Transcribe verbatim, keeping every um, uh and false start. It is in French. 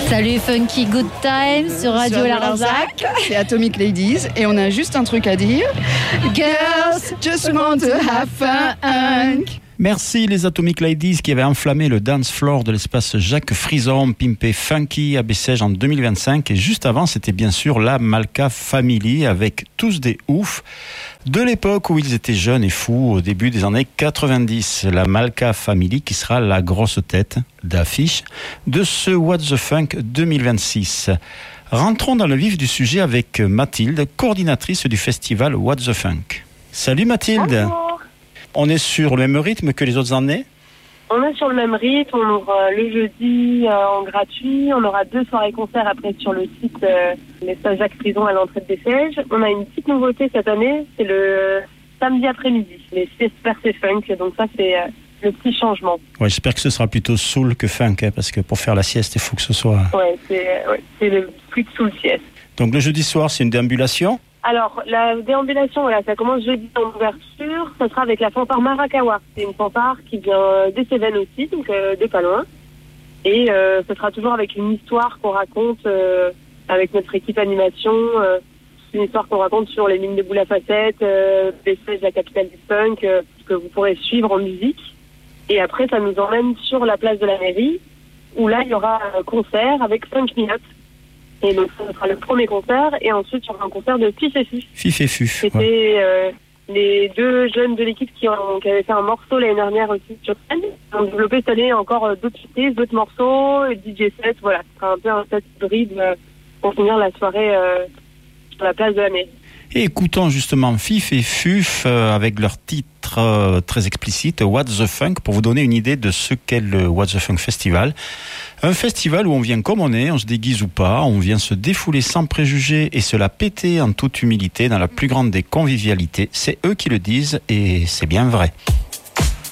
Salut Funky Good Time sur Radio Sur Larzac. C'est Atomic Ladies et on a juste un truc à dire. Girls just want to have fun. Merci les Atomic Ladies qui avaient enflammé le dance floor de l'espace Jacques Frison, pimpé Funky à Bessèges en deux mille vingt-cinq. Et juste avant, c'était bien sûr la Malka Family avec tous des oufs de l'époque où ils étaient jeunes et fous au début des années quatre-vingt-dix. La Malka Family qui sera la grosse tête d'affiche de ce What the Funk deux mille vingt-six. Rentrons dans le vif du sujet avec Mathilde, coordinatrice du festival What the Funk. Salut Mathilde. Bonjour. On est sur le même rythme que les autres années ? On est sur le même rythme, on ouvre euh, le jeudi euh, en gratuit, on aura deux soirées concerts après sur le site euh, l'espace Jacques Frison à l'entrée de Bessèges. On a une petite nouveauté cette année, c'est le samedi après-midi, les Siestas et Funk, donc ça c'est euh, le petit changement. Ouais, j'espère que ce sera plutôt soul que funk, hein, parce que pour faire la sieste, il faut que ce soit... Ouais, c'est, euh, ouais, c'est le plus de soul sieste. Donc le jeudi soir, c'est une déambulation ? Alors, la déambulation, voilà, ça commence jeudi en ouverture. Ça sera avec la fanfare Marakawa. C'est une fanfare qui vient des Cévennes aussi, donc euh, de pas loin. Et euh, ce sera toujours avec une histoire qu'on raconte euh, avec notre équipe animation. Euh, c'est une histoire qu'on raconte sur les mines de boules à facettes, euh, Bessèges, la capitale du punk, euh, que vous pourrez suivre en musique. Et après, ça nous emmène sur la place de la mairie, où là, il y aura un concert avec cinq minutes. Et donc, ça sera le premier concert. Et ensuite, il y aura un concert de Fif et Fuf. Fif et Fuf. C'était Ouais. euh, les deux jeunes de l'équipe qui, ont, qui avaient fait un morceau l'année dernière aussi sur scène. Ils ont développé cette année encore euh, d'autres cités, d'autres morceaux, D J set. Voilà, ce sera un peu un set hybride euh, pour finir la soirée euh, sur la place de la mairie. Et écoutons justement Fif et Fuf euh, avec leur titre euh, très explicite, What the Funk, pour vous donner une idée de ce qu'est le What the Funk Festival. Un festival où on vient comme on est, on se déguise ou pas, on vient se défouler sans préjugés et se la péter en toute humilité dans la plus grande des convivialités. C'est eux qui le disent et c'est bien vrai.